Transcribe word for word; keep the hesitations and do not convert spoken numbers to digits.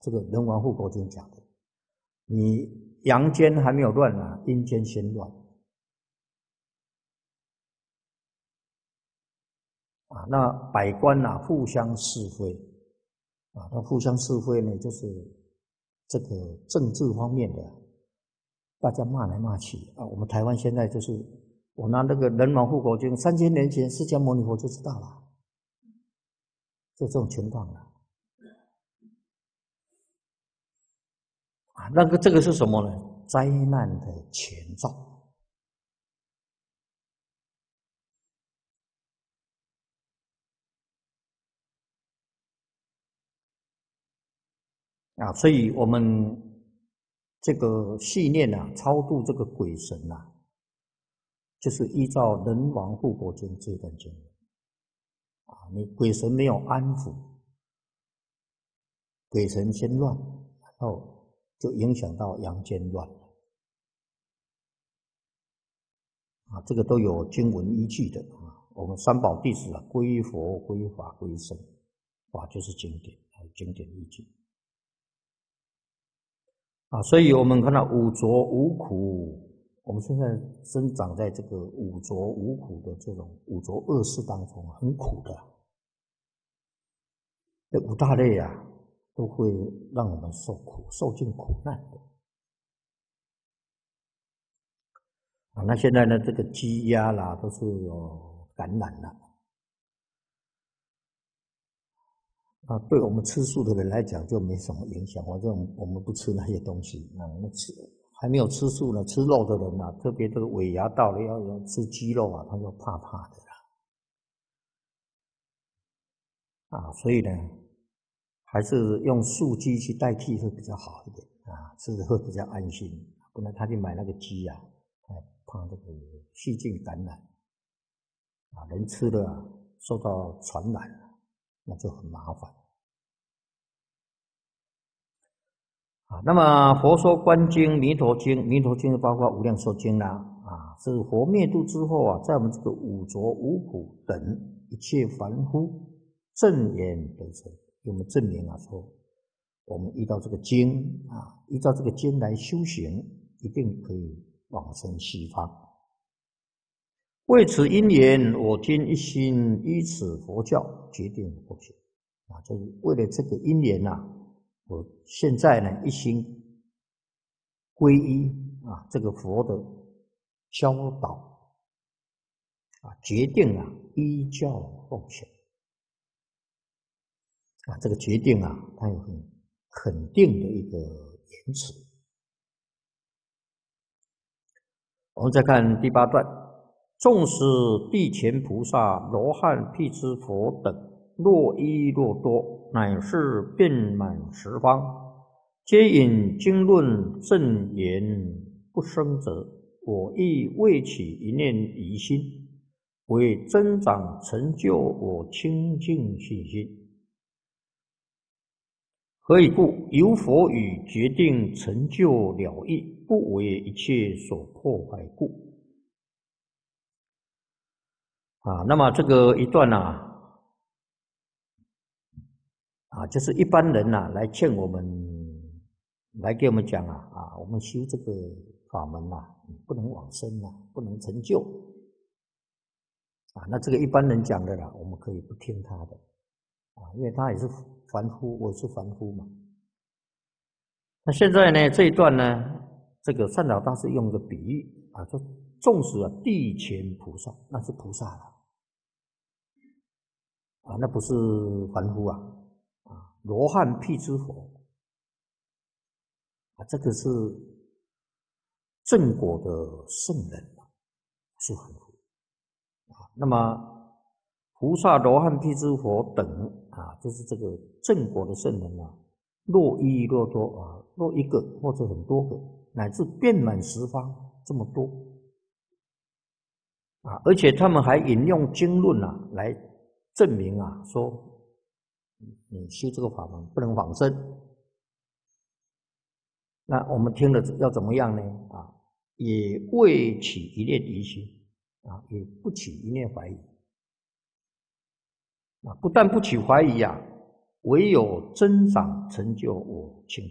这个《人王护国经》讲的，你阳间还没有乱啊，阴间先乱啊。那百官啊互相是非啊，那互相是非呢，就是这个政治方面的，大家骂来骂去啊。我们台湾现在就是，我拿那个《人王护国经》，三千年前释迦牟尼佛就知道了，就这种情况了。啊，那个这个是什么呢？灾难的前兆。啊，所以我们这个系念啊，超度这个鬼神啊，就是依照《人王护国经》这段经文啊，你鬼神没有安抚，鬼神先乱，然后就影响到阳间乱啊，这个都有经文依据的啊。我们三宝弟子啊，归佛、归法、归僧，法就是经典，还有经典依据。啊，所以我们看到五浊五苦，我们现在生长在这个五浊五苦的这种五浊恶世当中，很苦的。这五大类啊，都会让我们受苦，受尽苦难的。啊，那现在呢，这个鸡鸭啦，都是有感染了。啊，对我们吃素的人来讲就没什么影响，反正我们不吃那些东西。啊，那吃还没有吃素呢，吃肉的人啊，特别这个尾牙到了要要吃鸡肉啊，他就怕怕的啦。啊，所以呢，还是用素鸡去代替会比较好一点啊，吃的会比较安心。不然他去买那个鸡啊，怕这个细菌感染啊，人吃了啊受到传染，那就很麻烦。啊，那么佛说观经、弥陀经，弥陀经包括无量寿经啦，啊，是佛灭度之后啊，在我们这个五浊五苦等一切凡夫正言得成，给我们证明啊，说我们依照这个经啊，依照这个经来修行，一定可以往生西方。为此因缘，我今一心依此佛教决定奉行啊，就是为了这个因缘呐、啊。我现在呢，一心皈依啊，这个佛的教导啊，决定啊，依教奉行啊，这个决定啊，它有很肯定的一个言辞。我们再看第八段，纵使地前菩萨、罗汉、辟支佛等，若一若多，乃是遍满十方，皆引经论正言不生者，我亦未起一念疑心，为增长成就我清净信心。何以故？由佛语决定成就了义，不为一切所破坏故。啊，那么这个一段啊。啊，就是一般人呐、啊，来劝我们，来给我们讲啊啊，我们修这个法门呐、啊，不能往生啊，不能成就啊。那这个一般人讲的啦，我们可以不听他的啊，因为他也是凡夫，我也是凡夫嘛。那现在呢，这一段呢，这个善导大师用个比喻啊，说纵使啊地前菩萨，那是菩萨了啊，那不是凡夫啊。罗汉、辟支佛啊，这个是正果的圣人啊，是凡夫啊。那么菩萨、罗汉、辟支佛等啊，就是这个正果的圣人啊，若一若多啊，若一个或者很多个，乃至遍满十方这么多啊，而且他们还引用经论啊来证明啊，说你修这个法门不能往生。那我们听了要怎么样呢？啊，也未起一念疑心，啊，也不起一念怀疑，啊，不但不起怀疑啊， 唯有增长成就我清。